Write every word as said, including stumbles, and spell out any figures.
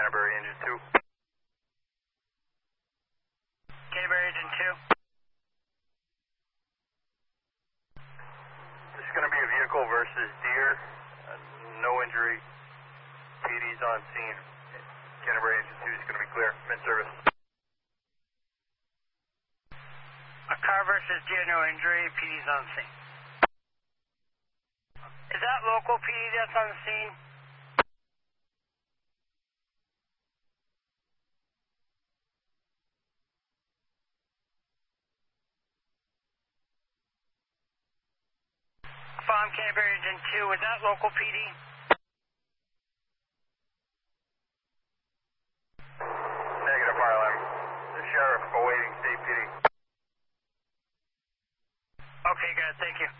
Canterbury Engine two. Canterbury Engine two. This is going to be a vehicle versus deer. Uh, no injury. P D's on scene. Canterbury Engine two is going to be clear. Mid-service. A car versus deer, no injury. P D's on scene. Is that local P D that's on the scene? Farm Canterbury Engine two, is that local P D? Negative, R L M. The sheriff awaiting state P D. Okay, good, thank you.